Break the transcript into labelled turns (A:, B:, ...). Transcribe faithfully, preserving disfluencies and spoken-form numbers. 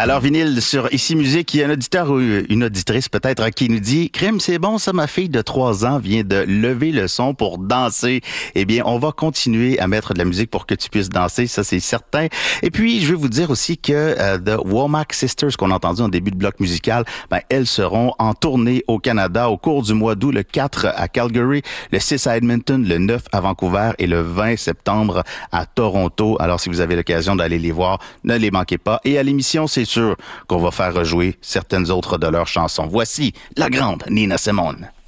A: Alors, vinyle sur Ici Musique, il y a un auditeur ou une auditrice peut-être qui nous dit « Crime, c'est bon, ça, ma fille de trois ans vient de lever le son pour danser. » Eh bien, on va continuer à mettre de la musique pour que tu puisses danser, ça c'est certain. Et puis, je veux vous dire aussi que euh, The Womack Sisters, qu'on a entendu en début de bloc musical, ben, elles seront en tournée au Canada au cours du mois d'août, le quatre à Calgary, le six à Edmonton, le neuf à Vancouver et le vingt septembre à Toronto. Alors, si vous avez l'occasion d'aller les voir, ne les manquez pas. Et à l'émission, c'est sûr qu'on va faire rejouer certaines autres de leurs chansons. Voici la grande Nina Simone.